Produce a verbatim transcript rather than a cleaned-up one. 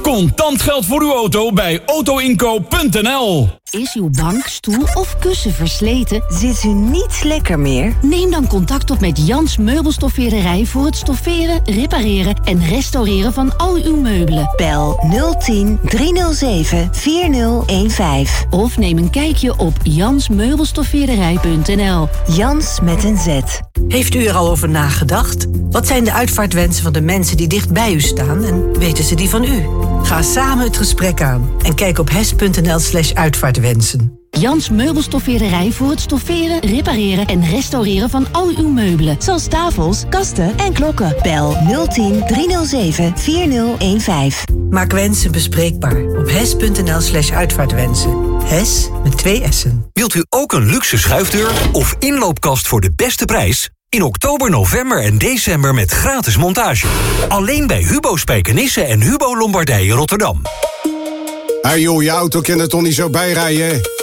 Contant geld voor uw auto bij autoinkoop punt n l. Is uw bank, stoel of kussen versleten? Zit u niet lekker meer? Neem dan contact op met Jans Meubelstoffeerderij voor het stofferen, repareren en restaureren van al uw meubelen. Bel nul tien, driehonderdzeven, vierzig vijftien. Of neem een kijkje op jans meubelstoffeerderij punt n l. Jans met een Z. Heeft u er al over nagedacht? Wat zijn de uitvaartwensen van de mensen die dicht bij u staan en weten ze die van u? Ga samen het gesprek aan en kijk op hes punt n l slash uitvaartwensen. Jans Meubelstoffeerderij voor het stofferen, repareren en restaureren van al uw meubelen. Zoals tafels, kasten en klokken. Bel nul tien, driehonderdzeven, vierzig vijftien. Maak wensen bespreekbaar op hes punt n l slash uitvaartwensen. Hes met twee S'en. Wilt u ook een luxe schuifdeur of inloopkast voor de beste prijs? In oktober, november en december met gratis montage. Alleen bij Hubo Spijkenisse en Hubo Lombardije Rotterdam. Hey joh, je auto kan er toch niet zo bijrijden?